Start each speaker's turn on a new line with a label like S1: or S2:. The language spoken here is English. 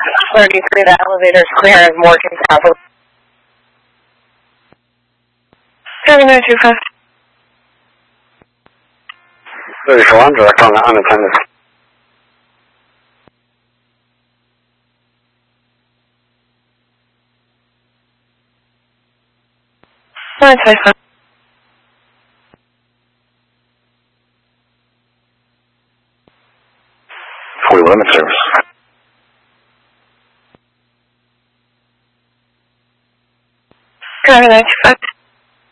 S1: 33, the elevator's clear in Morgantown. 7925.
S2: 34, I'm direct on unattended.
S1: That's fine.
S2: Limit service.
S1: Driver 95.